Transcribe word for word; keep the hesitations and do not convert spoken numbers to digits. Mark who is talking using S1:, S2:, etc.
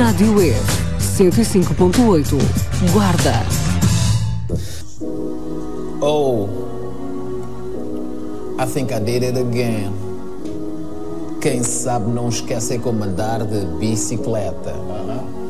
S1: Rádio E cento e cinco ponto oito. Guarda.
S2: Oh, I think I did it again. Quem sabe não esquece como andar de bicicleta. Uh-huh.